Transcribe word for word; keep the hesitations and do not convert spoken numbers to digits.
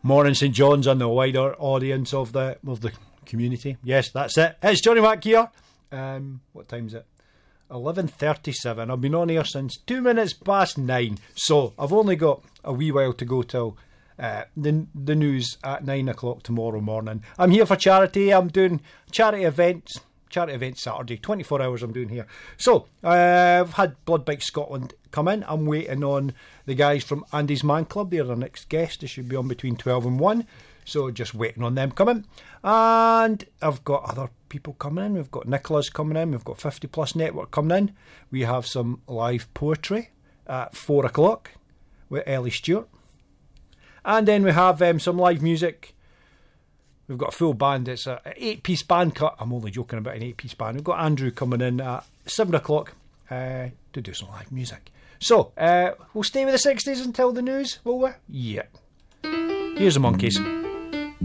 morning, St John's, and the wider audience of the of the community. Yes, that's it. It's Johnny Mac here. Um, what time is it? eleven thirty-seven. I've been on here since two minutes past nine, so I've only got a wee while to go till uh, the the news at nine o'clock tomorrow morning. I'm here for charity. I'm doing charity events. Charity event Saturday, twenty-four hours I'm doing here. So, uh, I've had Blood Bike Scotland come in. I'm waiting on the guys from Andy's Man Club. They're our next guest. They should be on between twelve and one. So, just waiting on them coming. And I've got other people coming in. We've got Nicholas coming in. We've got fifty Plus Network coming in. We have some live poetry at four o'clock with Ellie Stewart. And then we have um, some live music. We've got a full band. It's an eight-piece band cut. I'm only joking about an eight-piece band. We've got Andrew coming in at seven o'clock uh, to do some live music. So, uh, we'll stay with the sixties until the news, will we? Yeah. Here's the Monkeys.